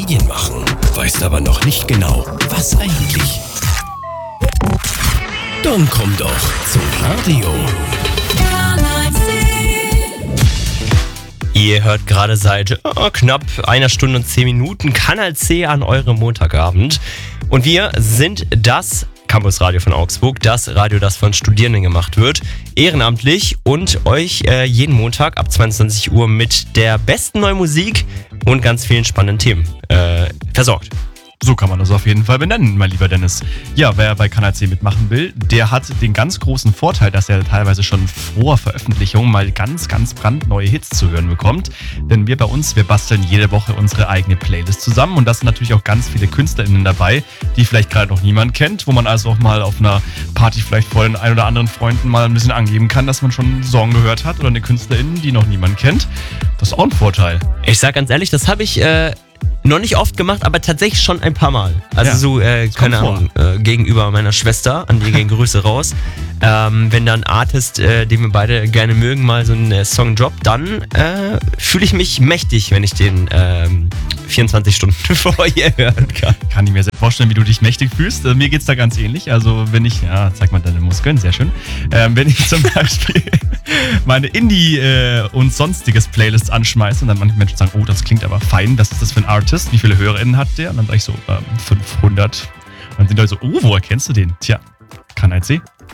Medien machen, weißt aber noch nicht genau, was eigentlich. Dann komm doch zum Radio. Ihr hört gerade seit knapp 1 Stunde und 10 Minuten Kanal C an eurem Montagabend. Und wir sind das Campusradio von Augsburg, das Radio, das von Studierenden gemacht wird, ehrenamtlich und euch jeden Montag ab 22 Uhr mit der besten neuen Musik und ganz vielen spannenden Themen versorgt. So kann man das auf jeden Fall benennen, mein lieber Dennis. Ja, wer bei Kanal C mitmachen will, der hat den ganz großen Vorteil, dass er teilweise schon vor Veröffentlichung mal ganz brandneue Hits zu hören bekommt. Denn wir basteln jede Woche unsere eigene Playlist zusammen und da sind natürlich auch ganz viele KünstlerInnen dabei, die vielleicht gerade noch niemand kennt, wo man also auch mal auf einer Party vielleicht vor den ein oder anderen Freunden mal ein bisschen angeben kann, dass man schon einen Song gehört hat oder eine KünstlerInnen, die noch niemand kennt. Das ist auch ein Vorteil. Ich sag ganz ehrlich, das habe ich noch nicht oft gemacht, aber tatsächlich schon ein paar Mal. Also ja, keine Ahnung, gegenüber meiner Schwester, an die gehen Grüße raus. Wenn dann ein Artist, den wir beide gerne mögen, mal so einen Song droppt, dann fühle ich mich mächtig, wenn ich den 24 Stunden vorher hören kann. Kann ich mir sehr vorstellen, wie du dich mächtig fühlst. Mir geht's da ganz ähnlich. Also wenn ich, zeig mal deine Muskeln, sehr schön. Wenn ich zum Beispiel meine Indie- und sonstiges Playlists anschmeiße und dann manche Menschen sagen, oh, das klingt aber fein, was ist das für ein Artist? Wie viele HörerInnen hat der? Und dann sage ich so, 500. Und dann sind Leute so, oh, woher kennst du den? Tja, Kanal C.